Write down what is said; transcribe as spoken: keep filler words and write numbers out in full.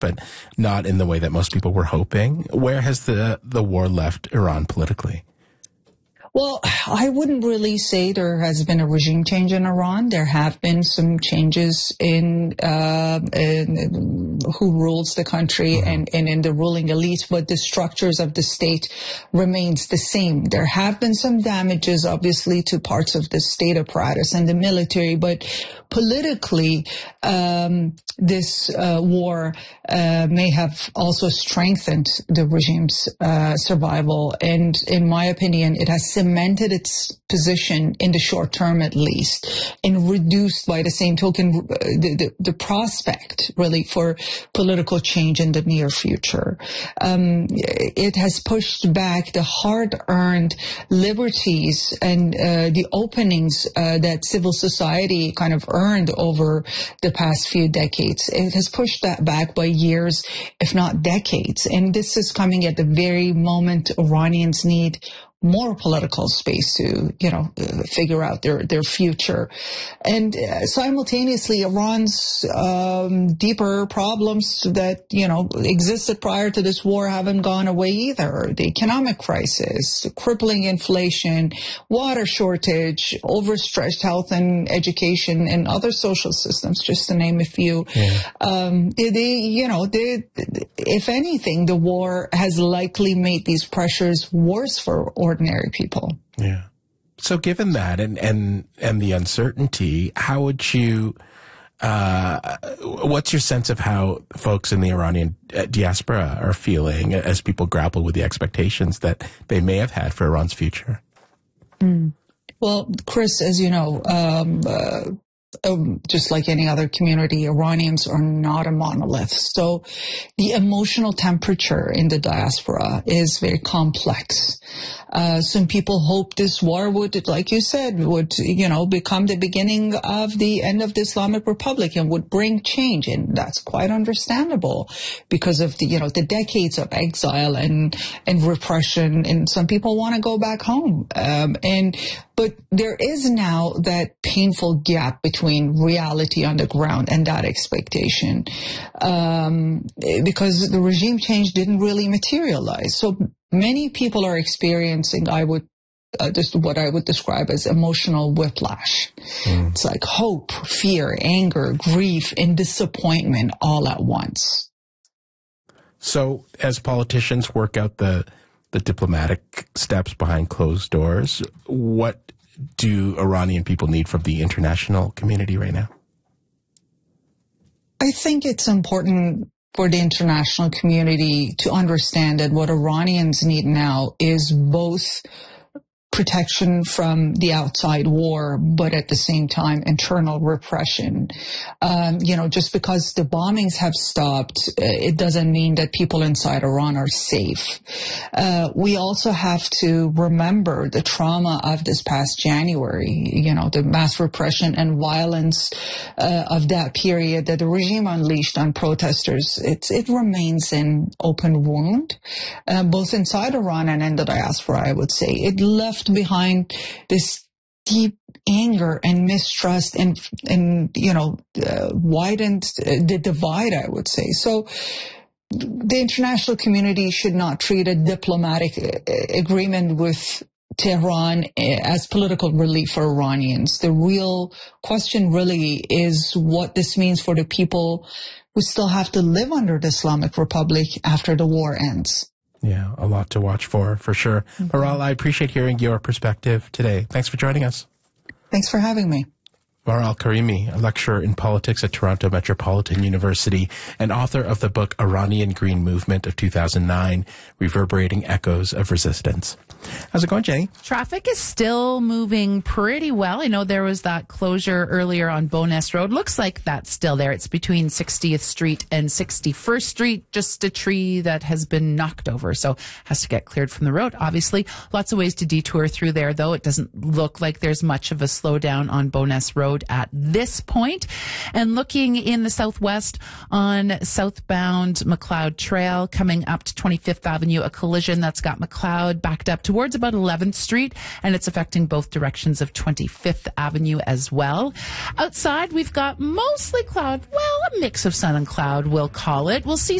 but not in the way that most people were hoping. Where has the, the war left Iran politically? Well, I wouldn't really say there has been a regime change in Iran. There have been some changes in, uh, in who rules the country mm-hmm. and, and in the ruling elite, but the structures of the state remains the same. There have been some damages, obviously, to parts of the state apparatus and the military, but politically, um, this uh, war uh, may have also strengthened the regime's uh, survival. And in my opinion, it has cemented its position in the short term, at least, and reduced by the same token uh, the, the, the prospect, really, for political change in the near future. Um, it has pushed back the hard-earned liberties and uh, the openings uh, that civil society kind of earned over the past few decades. It has pushed that back by years, if not decades. And this is coming at the very moment Iranians need more political space to, you know, uh, figure out their, their future. And uh, simultaneously, Iran's um, deeper problems that, you know, existed prior to this war haven't gone away either. The economic crisis, crippling inflation, water shortage, overstretched health and education and other social systems, just to name a few. Yeah. Um, they, you know, they, if anything, the war has likely made these pressures worse for ordinary people. Yeah. So given that and, and, and the uncertainty, how would you, uh, what's your sense of how folks in the Iranian diaspora are feeling as people grapple with the expectations that they may have had for Iran's future? Mm. Well, Chris, as you know, um, uh, Um, just like any other community, Iranians are not a monolith. So the emotional temperature in the diaspora is very complex. Uh, some people hope this war would, like you said, would, you know, become the beginning of the end of the Islamic Republic and would bring change. And that's quite understandable because of the, you know, the decades of exile and, and repression. And some people want to go back home. Um, and, but there is now that painful gap between reality on the ground and that expectation, um, because the regime change didn't really materialize. So many people are experiencing, I would, uh, just what I would describe as emotional whiplash. Mm. It's like hope, fear, anger, grief, and disappointment all at once. So as politicians work out the the diplomatic steps behind closed doors, what do Iranian people need from the international community right now? I think it's important for the international community to understand that what Iranians need now is both protection from the outside war, but at the same time, internal repression. Um, you know, just because the bombings have stopped, it doesn't mean that people inside Iran are safe. Uh, we also have to remember the trauma of this past January, you know, the mass repression and violence uh, of that period that the regime unleashed on protesters. It, it remains an open wound, uh, both inside Iran and in the diaspora, I would say. It left behind this deep anger and mistrust and, and you know, uh, widened uh, the divide, I would say. So the international community should not treat a diplomatic uh, agreement with Tehran as political relief for Iranians. The real question really is what this means for the people who still have to live under the Islamic Republic after the war ends. Yeah, a lot to watch for, for sure. Mm-hmm. Maral, I appreciate hearing your perspective today. Thanks for joining us. Thanks for having me. Maral Karimi, a lecturer in politics at Toronto Metropolitan University and author of the book Iranian Green Movement of two thousand nine, Reverberating Echoes of Resistance. How's it going, Jenny? Traffic is still moving pretty well. I know there was that closure earlier on Bowness Road. Looks like that's still there. It's between sixtieth Street and sixty-first Street. Just a tree that has been knocked over, so has to get cleared from the road. Obviously, lots of ways to detour through there, though. It doesn't look like there's much of a slowdown on Bowness Road. Road at this point. And looking in the southwest on southbound McLeod Trail, coming up to twenty-fifth Avenue, a collision that's got McLeod backed up towards about eleventh Street, and it's affecting both directions of twenty-fifth Avenue as well. Outside, we've got mostly cloud, well, a mix of sun and cloud, we'll call it. We'll see